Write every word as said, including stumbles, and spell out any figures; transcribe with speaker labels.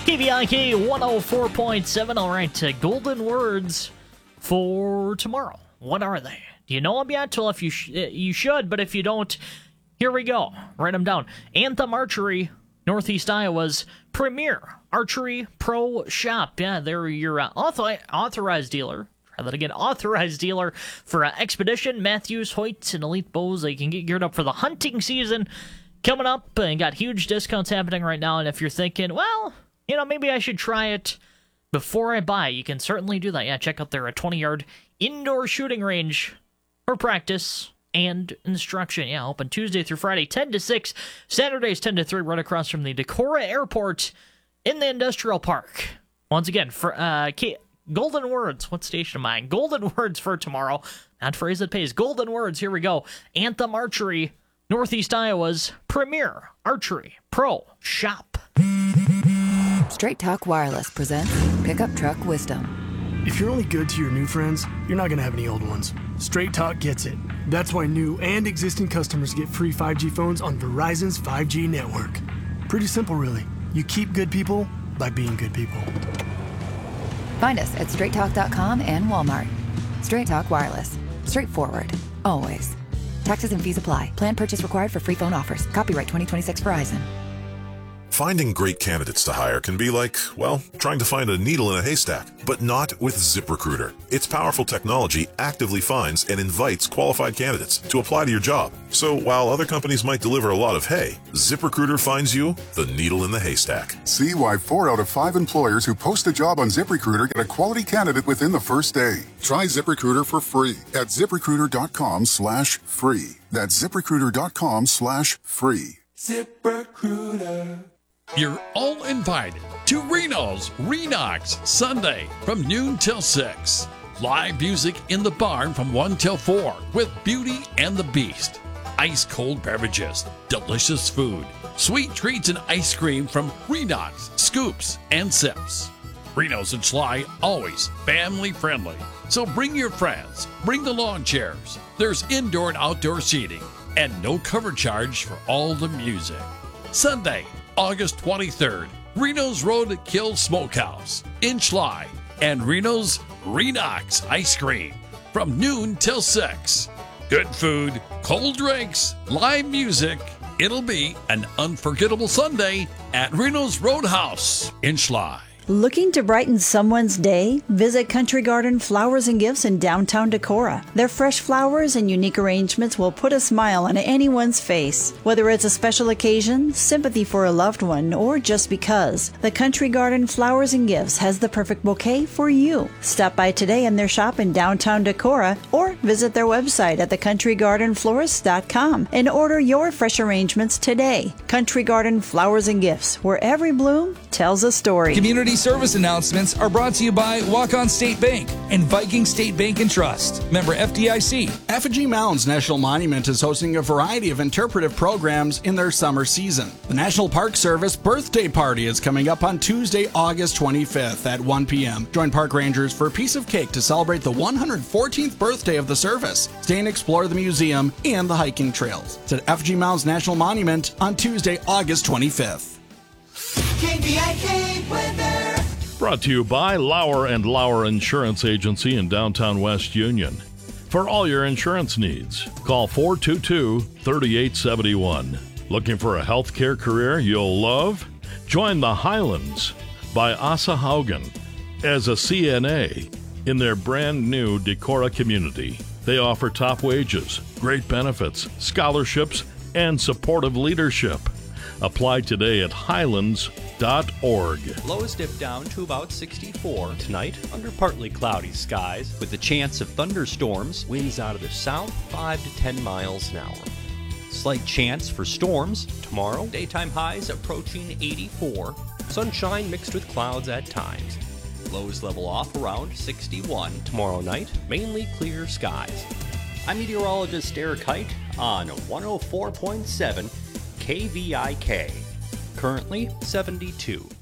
Speaker 1: K V I K one oh four point seven. All right, uh, golden words for tomorrow. What are they? Do you know them yet? Well, if you sh- you should, but if you don't, here we go. Write them down. Anthem Archery, Northeast Iowa's premier archery pro shop. Yeah, they're your uh, author- authorized dealer. Try that again. Authorized dealer for uh, Expedition, Matthews, Hoyt, and Elite Bows. They can get geared up for the hunting season coming up and got huge discounts happening right now. And if you're thinking, well, you know, maybe I should try it before I buy, you can certainly do that. Yeah, check out their twenty-yard indoor shooting range for practice and instruction. Yeah, open Tuesday through Friday, ten to six. Saturdays, ten to three, right across from the Decorah Airport in the Industrial Park. Once again, for uh, K- golden words. What station am I in? Golden words for tomorrow. Not phrase that pays. Golden words. Here we go. Anthem Archery, Northeast Iowa's premier archery pro shop.
Speaker 2: Straight Talk Wireless presents Pickup Truck Wisdom.
Speaker 3: If you're only good to your new friends, you're not going to have any old ones. Straight Talk gets it. That's why new and existing customers get free five G phones on Verizon's five G network. Pretty simple, really. You keep good people by being good people.
Speaker 2: Find us at straight talk dot com and Walmart. Straight Talk Wireless. Straightforward. Always. Taxes and fees apply. Plan purchase required for free phone offers. Copyright twenty twenty-six Verizon.
Speaker 4: Finding great candidates to hire can be like, well, trying to find a needle in a haystack, but not with ZipRecruiter. Its powerful technology actively finds and invites qualified candidates to apply to your job. So while other companies might deliver a lot of hay, ZipRecruiter finds you the needle in the haystack.
Speaker 5: See why four out of five employers who post a job on ZipRecruiter get a quality candidate within the first day. Try ZipRecruiter for free at ZipRecruiter.com slash free. That's ZipRecruiter.com slash free.
Speaker 6: ZipRecruiter. You're all invited to Reno's Renox Sunday from noon till six. Live music in the barn from one till four with Beauty and the Beast. Ice cold beverages, delicious food, sweet treats and ice cream from Renox, Scoops, and Sips. Reno's and Schley always family friendly. So bring your friends, bring the lawn chairs. There's indoor and outdoor seating and no cover charge for all the music. Sunday, August twenty-third, Reno's Roadkill Smokehouse in Schley and Reno's Renox Ice Cream from noon till six. Good food, cold drinks, live music. It'll be an unforgettable Sunday at Reno's Roadhouse in Schley.
Speaker 7: Looking to brighten someone's day? Visit Country Garden Flowers and Gifts in downtown Decorah. Their fresh flowers and unique arrangements will put a smile on anyone's face. Whether it's a special occasion, sympathy for a loved one, or just because, the Country Garden Flowers and Gifts has the perfect bouquet for you. Stop by today in their shop in downtown Decorah or visit their website at the country garden florist dot com and order your fresh arrangements today. Country Garden Flowers and Gifts, where every bloom tells a story.
Speaker 8: Community service announcements are brought to you by Walk-On State Bank and Viking State Bank and Trust. Member F D I C.
Speaker 9: Effigy Mounds National Monument is hosting a variety of interpretive programs in their summer season. The National Park Service birthday party is coming up on Tuesday, August twenty-fifth at one p.m. Join park rangers for a piece of cake to celebrate the one hundred fourteenth birthday of the service. Stay and explore the museum and the hiking trails. It's at Effigy Mounds National Monument on Tuesday, August twenty-fifth.
Speaker 10: K V I K weather.
Speaker 11: Brought to you by Lauer and Lauer Insurance Agency in downtown West Union. For all your insurance needs, call four two two, three eight seven one. Looking for a healthcare career you'll love? Join the Highlands by Asa Haugen as a C N A in their brand new Decorah community. They offer top wages, great benefits, scholarships, and supportive leadership. Apply today at highlands dot org.
Speaker 12: Lows dip down to about sixty-four tonight under partly cloudy skies with the chance of thunderstorms, winds out of the south five to ten miles an hour. Slight chance for storms tomorrow, daytime highs approaching eighty-four, sunshine mixed with clouds at times. Lows level off around sixty-one tomorrow night, mainly clear skies. I'm meteorologist Eric Height on one oh four point seven K V I K. Currently seventy-two.